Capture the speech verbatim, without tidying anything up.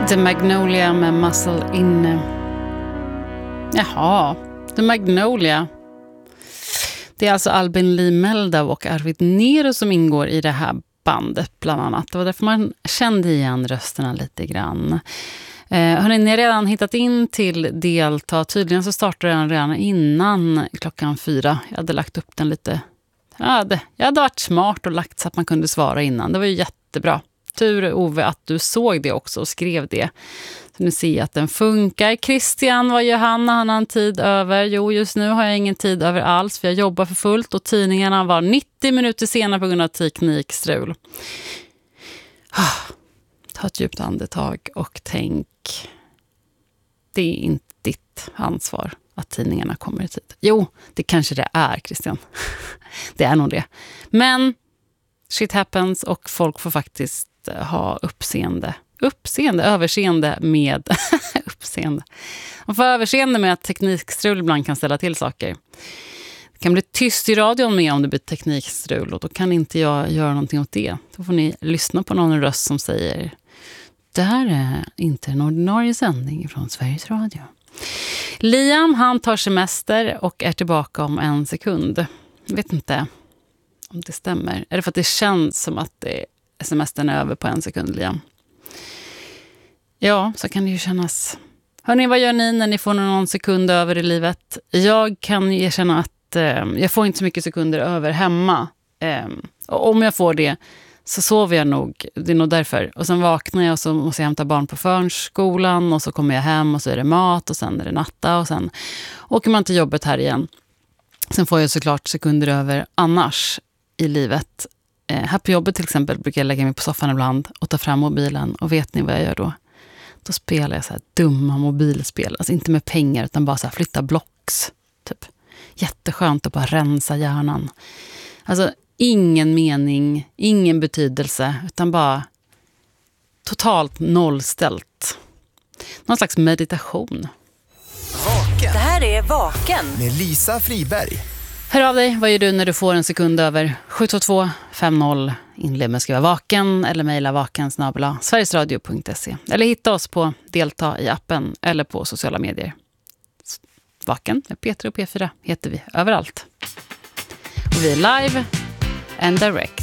The Magnolia med Muscle In. Jaha, The Magnolia. Det är alltså Albin Lee Meldau och Arvid Nero som ingår i det här bandet bland annat. Det var därför man kände igen rösterna lite grann. Eh, hörrni, ni har redan hittat in till delta. Tydligen så startade den redan innan klockan fyra. Jag hade lagt upp den lite. Jag hade, jag hade varit smart och lagt så att man kunde svara innan. Det var ju jättebra. Tur, Ove, att du såg det också och skrev det. Så nu ser jag att den funkar. Christian, vad gör han när han har en tid över? Jo, just nu har jag ingen tid över alls för jag jobbar för fullt och tidningarna var nittio minuter senare på grund av teknikstrul. Ta ett djupt andetag och tänk. Det är inte ditt ansvar att tidningarna kommer i tid. Jo, det kanske det är, Christian. Det är nog det. Men shit happens och folk får faktiskt ha uppseende. Uppseende, överseende med uppseende. Man får överseende med att teknikstrul ibland kan ställa till saker. Det kan bli tyst i radion med om det blir teknikstrul och då kan inte jag göra någonting åt det. Då får ni lyssna på någon röst som säger det här är inte en ordinarie sändning från Sveriges Radio. Liam, han tar semester och är tillbaka om en sekund. Jag vet inte om det stämmer. Är det för att det känns som att det semestern är över på en sekund, Liam? Ja, så kan det ju kännas. Hörrni, vad gör ni när ni får någon sekund över i livet? Jag kan erkänna att eh, jag får inte så mycket sekunder över hemma. Eh, och om jag får det så sover jag nog. Det är nog därför. Och sen vaknar jag och så måste jag hämta barn på förskolan och så kommer jag hem och så är det mat och sen är det natta och sen åker man till jobbet här igen. Sen får jag såklart sekunder över annars i livet. Eh, här på jobbet till exempel brukar jag lägga mig på soffan ibland och ta fram mobilen. Och vet ni vad jag gör då? Då spelar jag så här dumma mobilspel. Alltså inte med pengar utan bara så här flytta blocks. Typ. Jätteskönt att bara rensa hjärnan. Alltså ingen mening, ingen betydelse utan bara totalt nollställt. Någon slags meditation. Vaken. Det här är Vaken med Lisa Friberg. Hör av dig, vad gör du när du får en sekund över? Sju två två fem noll, inled med skriva vaken eller mejla vaken snabel-a sverigesradio punkt se. Eller hitta oss på delta i appen eller på sociala medier. Vaken med Peter och P fyra heter vi överallt. Och vi är live and direct.